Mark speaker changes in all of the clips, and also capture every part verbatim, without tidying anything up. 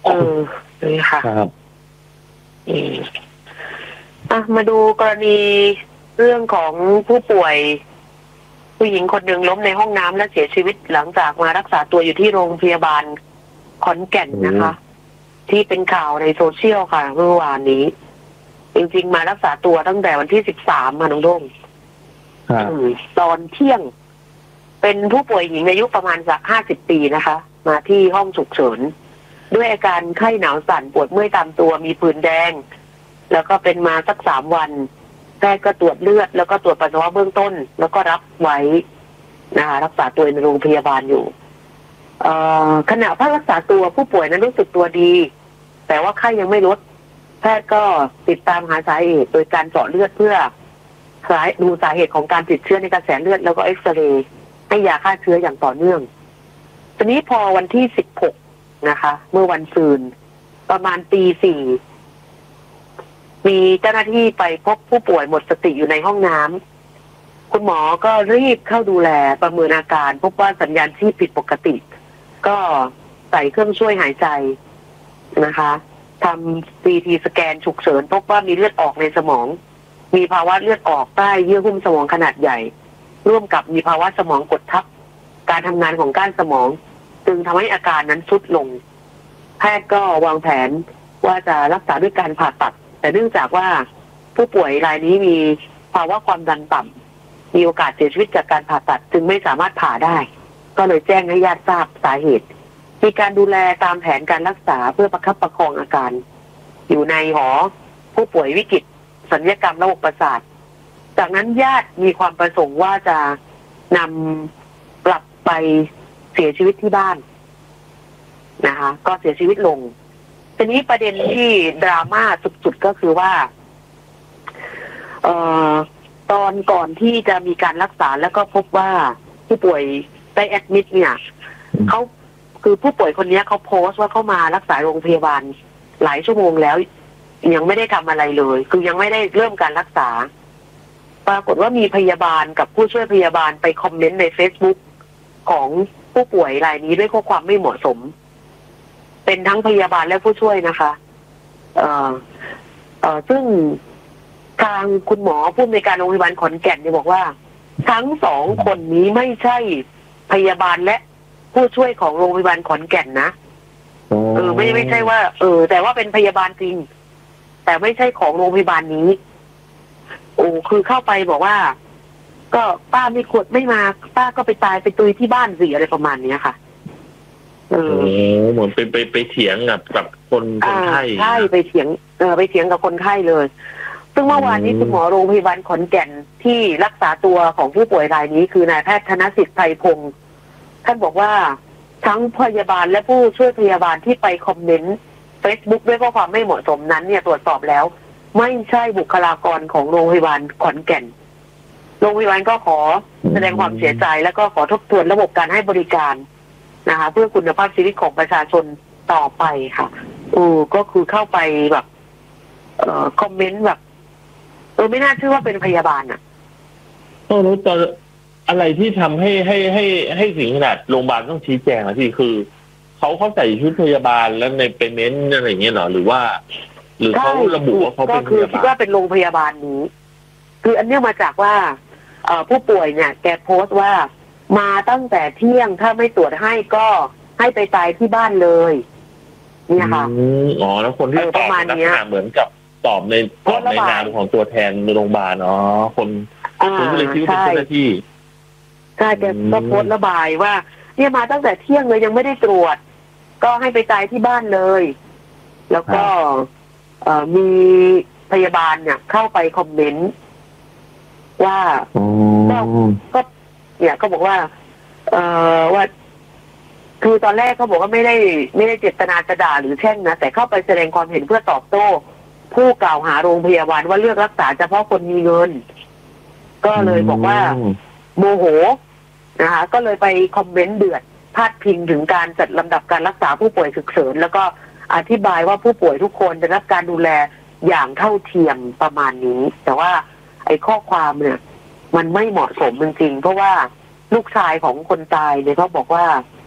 Speaker 1: ออนี่ค่ะ
Speaker 2: ครับ
Speaker 1: อืมอ่ะมาดูกรณีเรื่องของผู้ป่วยผู้หญิงคนหนึ่งล้มในห้องน้ำและเสียชีวิตหลังจากมารักษาตัวอยู่ที่โรงพยาบาลขอนแก่นนะคะ ที่เป็นข่าวในโซเชียลค่ะเมื่อวานนี้จริงๆมารักษาตัวตั้งแต่วันที่สิบสามมาน้องโด่งตอนเที่ยงเป็นผู้ป่วยหญิงอายุประมาณสักห้าสิบปีนะคะมาที่ห้องฉุกเฉินด้วยอาการไข้หนาวสั่นปวดเมื่อยตามตัวมีผื่นแดงแล้วก็เป็นมาสักสามวันแพทย์ก็ตรวจเลือดแล้วก็ตรวจปัสสาวะเบื้องต้นแล้วก็รับไว้นะคะรักษาตัวในโรงพยาบาลอยู่ขณะพักรักษาตัวผู้ป่วยนั้นรู้สึกตัวดีแต่ว่าไข้ยังไม่ลดแพทย์ก็ติดตามหาสาเหตุโดยการเจาะเลือดเพื่อดูสาเหตุของการติดเชื้อในกระแสเลือดแล้วก็เอ็กซเรย์ให้ยาฆ่าเชื้ออย่างต่อเนื่องทีนี้พอวันที่สิบหกนะคะเมื่อวันซืนประมาณตีสี่มีเจ้าหน้าที่ไปพบผู้ป่วยหมดสติอยู่ในห้องน้ำคุณหมอก็รีบเข้าดูแลประเมินอาการพบว่าสัญญาณชีพผิดปกติก็ใส่เครื่องช่วยหายใจนะคะทำ ซี ที สแกนฉุกเฉินพบว่ามีเลือดออกในสมองมีภาวะเลือดออกใต้เยื่อหุ้มสมองขนาดใหญ่ร่วมกับมีภาวะสมองกดทับการทำงานของก้านสมองจึงทำให้อาการนั้นทรุดลงแพทย์ก็วางแผนว่าจะรักษาด้วยการผ่าตัดแต่เนื่องจากว่าผู้ป่วยรายนี้มีภาวะความดันต่ำมีโอกาสเสียชีวิตจากการผ่าตัดจึงไม่สามารถผ่าได้ก็เลยแจ้งให้ญาติทราบสาเหตุมีการดูแลตามแผนการรักษาเพื่อประคับประคองอาการอยู่ในหอผู้ป่วยวิกฤตศัลยกรรมระบบประสาทจากนั้นญาติมีความประสงค์ว่าจะนำกลับไปเสียชีวิตที่บ้านนะคะก็เสียชีวิตลงทีนี้ประเด็นที่ดราม่าสุดๆก็คือว่าเอ่อตอนก่อนที่จะมีการรักษาแล้วก็พบว่าผู้ป่วยได้แอดมิดเนี่ยเขาคือผู้ป่วยคนนี้เขาโพสต์ว่าเขามารักษาโรงพยาบาลหลายชั่วโมงแล้วยังไม่ได้ทำอะไรเลยคือยังไม่ได้เริ่มการรักษาปรากฏว่ามีพยาบาลกับผู้ช่วยพยาบาลไปคอมเมนต์ใน Facebook ของผู้ป่วยรายนี้ด้วยข้อความไม่เหมาะสมเป็นทั้งพยาบาลและผู้ช่วยนะคะเอ่อเอ่อซึ่งทางคุณหมอผู้อำนวยการโรงพยาบาลขอนแก่นเนี่ยบอกว่าทั้งสองคนนี้ไม่ใช่พยาบาลและผู้ช่วยของโรงพยาบาลขอนแก่นนะเออไม่ไม่ใช่ว่าเออแต่ว่าเป็นพยาบาลจริงแต่ไม่ใช่ของโรงพยาบาลนี้โอ้คือเข้าไปบอกว่าก็ป้าไม่ขวดไม่มาป้าก็ไปตายไปตุยที่บ้านสิอะไรประมาณนี้ค่ะเออ
Speaker 2: เหมือนไปไปไปเถียงกับกับคนคนไข้
Speaker 1: ใช่ไปเถียงเออไปเถียงกับคนไข้เลยซึ่งเมื่อวานนี้คุณหมอโรงพยาบาลขอนแก่นที่รักษาตัวของผู้ป่วยรายนี้คือนายแพทย์ธนสิทธิ์ไพพงศ์ท่านบอกว่าทั้งพยาบาลและผู้ช่วยพยาบาลที่ไปคอมเมนต์ Facebook ด้วยข้อความไม่เหมาะสมนั้นเนี่ยตรวจสอบแล้วไม่ใช่บุคลากรของโรงพยาบาลขอนแก่นโรงพยาบาลก็ขอแสดงความเสียใจแล้วก็ขอทบทวนระบบการให้บริการนะคะเพื่อคุณภาพชีวิตของประชาชนต่อไปค่ะโอ้ก็คือเข้าไปแบบเอ่อคอมเมนต์แบบเออไม่น่าเชื่อว่าเป็นพยาบาลอ่ะ
Speaker 2: เออแล้วตอนอะไรที่ทำให้ให้ให้ให้ถึงขนาดโรงพยาบาลต้องชี้แจงอะที่คือเขาเขาใส่ชุดพยาบาลแล้วในไปเม้นอะไรอย่างเงี้ยเหรอหรือว่าหรือเขาระบุว่าเขาเป็นพยาบาลก็คือคิดว่าเป็นโรงพยาบาลนี้คืออันนี้มาจากว่าเอ่อผู้ป่วยเนี่ยแกโพสต์ว่ามาตั้งแต่เที่ยงถ้าไม่ตรวจให้ก็ให้ไปตายที่บ้านเลยเนี่ยค่ะอ๋อแล้วคนที่ตอบลักษณะเหมือนกับตอบในตอบในนามของตัวแทนโรงพยาบาลอ๋อคนคนก็เลยคิดว่าเป็นเจ้าหน้าที่ใช่แกก็โพสต์ระบายว่าเนี่ยมาตั้งแต่เที่ยงเลยยังไม่ได้ตรวจก็ให้ไปตายที่บ้านเลยแล้วก็เอ่อมีพยาบาลเนี่ยเข้าไปคอมเมนต์ว่าก็ก็เนี่ยก็บอกว่าเอ่อว่าคือตอนแรกเขาบอกว่าไม่ได้ไม่ได้เจตนาจะด่าหรือแช่งนะแต่เข้าไปแสดงความเห็นเพื่อตอบโต้ผู้กล่าวหาโรงพยาบาลว่าเลือกรักษาเฉพาะคนมีเงินก็เลยบอกว่าโมโหนะคะก็เลยไปคอมเมนต์เดือดพาดพิงถึงการจัดลำดับการรักษาผู้ป่วยฉุกเฉินแล้วก็อธิบายว่าผู้ป่วยทุกคนจะรับการดูแลอย่างเท่าเทียมประมาณนี้แต่ว่าไอ้ข้อความเนี่ยมันไม่เหมาะสมจริงๆเพราะว่าลูกชายของคนตายเนี่ยเขาบอกว่า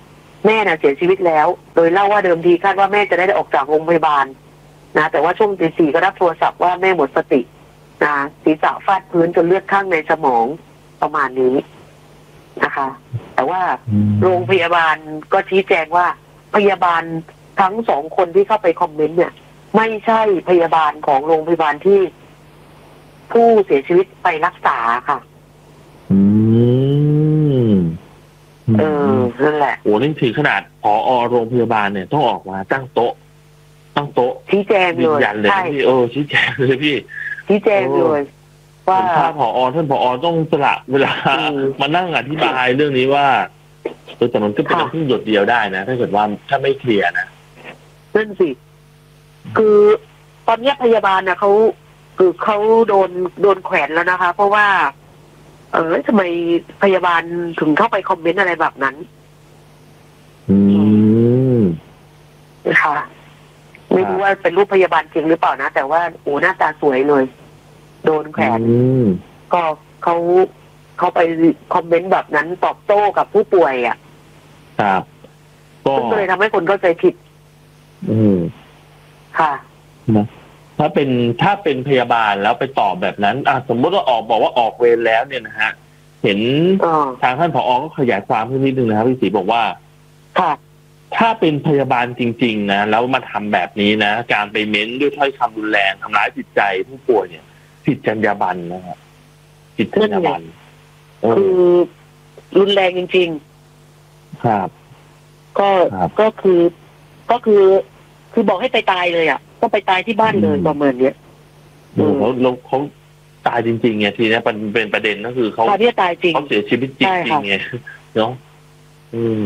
Speaker 1: แม่น่ะเสียชีวิตแล้วโดยเล่าว่าเดิมทีคาดว่าแม่จะได้ออกจากโรงพยาบาลนะแต่ว่าช่วงตีสี่ก็รับโทรศัพท์ว่าแม่หมดสตินะศีรษะฟาดพื้นจนเลือดข้างในสมองประมาณนี้นะคะ แต่ว่าโรงพยาบาลก็ชี้แจงว่าพยาบาลทั้งสองคนที่เข้าไปคอมเมนต์เนี่ยไม่ใช่พยาบาลของโรงพยาบาลที่ผู้เสียชีวิตไปรักษาค่ะ
Speaker 2: อืม
Speaker 1: เออนั่นแหละ
Speaker 2: โอ้นี่ถึงขนาดผอโรงพยาบาลเนี่ยต้องออกมาตั้งโต๊ะตั้งโต๊ะ
Speaker 1: ชี้แจงเลย
Speaker 2: ใช่พี่เออชี้แจงเลยพี่
Speaker 1: ชี้แจงเลยว่า
Speaker 2: ถ้าผอท่านผอต้องสละเวลามานั่งอธิบายเรื่องนี้ว่าเออแต่มันก็เป็นน้ำพึ่งหยดเดียวได้นะถ้าเกิดว่าถ้าไม่เคลียร์นะ
Speaker 1: นั่นสิคือตอนนี้พยาบาลนะเขาคือเขาโดนโดนแขวนแล้วนะคะเพราะว่าเออทำไมพยาบาลถึงเข้าไปคอมเมนต์อะไรแบบนั้น
Speaker 2: อืม
Speaker 1: นะคะไม่รู้ว่าเป็นรูปพยาบาลจริงหรือเปล่านะแต่ว่าโอ้หน้าตาสวยเลยโดนแขวนก็เขาเขาไปคอมเมนต์แบบนั้นตอบโต้กับผู้ป่วยอ่ะ
Speaker 2: ครับ
Speaker 1: ก็เลยทำให้คนเข้าใจผิด
Speaker 2: อืม
Speaker 1: ค่ะ
Speaker 2: นะถ้าเป็นถ้าเป็นพยาบาลแล้วไปตอบแบบนั้นอ่ะสมมติว่าออกบอกว่าออกเวรแล้วเนี่ยนะฮะเห็นทางท่านผอก็ขยายความขึ้นนิดนึงนะครับพี่ศรีบอกว่า
Speaker 1: ค่ะ
Speaker 2: ถ้าเป็นพยาบาลจริงๆนะแล้วมาทำแบบนี้นะการไปเม้นด้วยถ้อยคำรุนแรงทำร้ายจิตใจผู้ป่วยเนี่ยผิดจรรยาบรรณนะครับผิดจรรยาบรรณ
Speaker 1: คือรุนแรงจริง
Speaker 2: ๆครับ
Speaker 1: ก็ก็คือก็คือคือบอกให้ไปตายเลยอ่ะก็ไปตายที่บ้านเลยประมาณเนี้ย
Speaker 2: เขาเขาตายจริงๆไงทีนี้เป็นเป็นประเด็นก็คือเขา
Speaker 1: ตายตายจริง
Speaker 2: เขาเสียชีวิตจริงๆไงเนาะอืม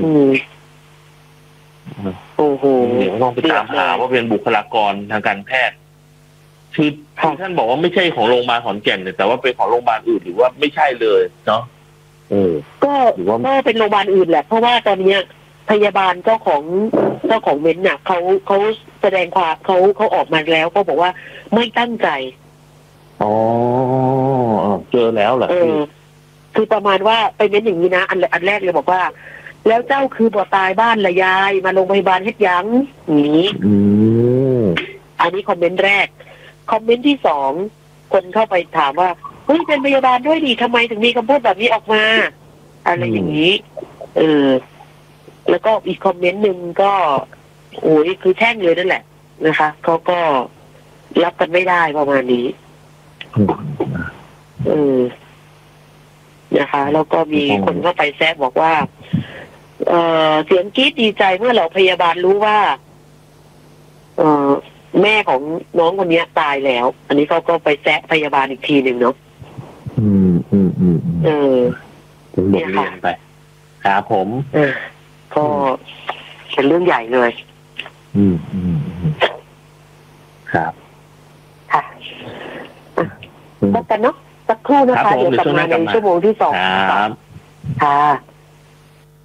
Speaker 1: โอ้โห
Speaker 2: เดี๋ยวต้องไปตามหาว่าเป็นบุคลากรทางการแพทย์คือท่านบอกว่าไม่ใช่ของโรงพยาบาลขอนแก่นแต่ว่าเป็นของโรงพยาบาลอื่นหรือว่าไม่ใช่เลยเนาะเออ
Speaker 1: ก็ก็เป็นโรงพยาบาลอื่นแหละเพราะว่าตอนเนี้ยพยาบาลเจ้าของเจ้าของเม้นท์เนี่ยเขาเขาแสดงความเขาเขาออกมาแล้วเขาบอกว่าไม่ตั้งใจ
Speaker 2: อ๋อเจอแล้วเหรอ
Speaker 1: คือประมาณว่าไปเม้นท์อย่างนี้นะอันอันแรกเลยบอกว่าแล้วเจ้าคือบ่ตายบ้านละยายมาโรงพยาบาลเฮ็ดยังนี้อันนี้คอมเมนต์แรกคอมเมนต์ที่สองคนเข้าไปถามว่าเฮ้ยเป็นพยาบาลด้วยดิทำไมถึงมีคำพูดแบบนี้ออกมาอะไรอย่างนี้เออแล้วก็อีกคอมเมนต์หนึ่งก็โอ้ยคือแช่งเลยนั่นแหละนะคะเขาก็รับกันไม่ได้ประมาณนี้เออนะคะแล้วก็มีคนเข้าไปแซะบอกว่าเออเสียงกรี๊ดดีใจเมื่อเหล่าพยาบาลรู้ว่าเออแม่ของน้องคนนี้ตายแล้วอันนี้เขาก็ไปแซะพยาบาลอีกทีหนึ่งเนาะ
Speaker 2: อืมอืมอืม
Speaker 1: เออ
Speaker 2: เนี่ยค่ะไปครับผม
Speaker 1: เออก็เป็นเรื่องใหญ่เลย
Speaker 2: อืมอืมครับ
Speaker 1: ค่ะพบกันเนาะสักครู่นะคะเดี๋ยวกลับมาในชั่วโมงที่สอง
Speaker 2: ครับ
Speaker 1: ค่ะ